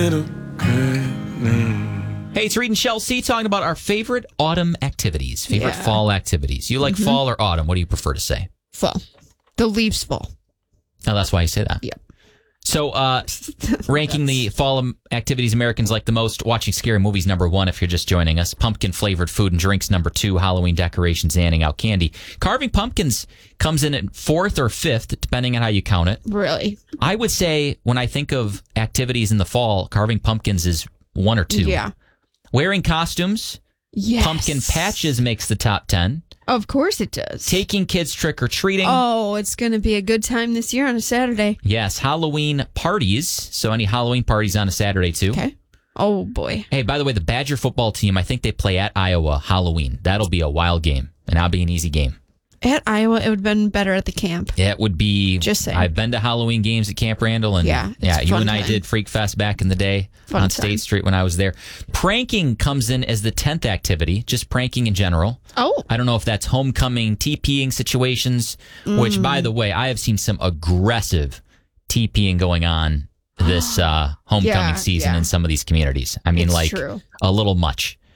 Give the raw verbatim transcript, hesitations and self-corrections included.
Hey, it's Reed and Chelsea talking about our favorite autumn activities, favorite Yeah. fall activities. You like Mhm. fall or autumn? What do you prefer to say? Fall. The leaves fall. Oh, that's why you say that. Yep. So, uh, ranking the fall activities Americans like the most, watching scary movies, number one, if you're just joining us. Pumpkin-flavored food and drinks, number two. Halloween decorations, handing out candy. Carving pumpkins comes in at fourth or fifth, depending on how you count it. Really? I would say when I think of activities in the fall, carving pumpkins is one or two. Yeah. Wearing costumes, Yes. pumpkin patches makes the top ten. Of course it does. Taking kids trick-or-treating. Oh, it's going to be a good time this year on a Saturday. Yes, Halloween parties. So any Halloween parties on a Saturday, too. Okay. Oh, boy. Hey, by the way, the Badger football team, I think they play at Iowa Halloween. That'll be a wild game, and that'll be an easy game. At Iowa, it would have been better at the camp. It would be. Just saying. I've been to Halloween games at Camp Randall, and Yeah, it's yeah, a you fun and I time. did Freak Fest back in the day Fun on time. State Street when I was there. Pranking comes in as the tenth activity, just pranking in general. Oh. I don't know if that's homecoming, TPing situations, which, Mm. by the way, I have seen some aggressive TPing going on this uh, homecoming Yeah, season yeah. in some of these communities. I mean, It's like true. a little much.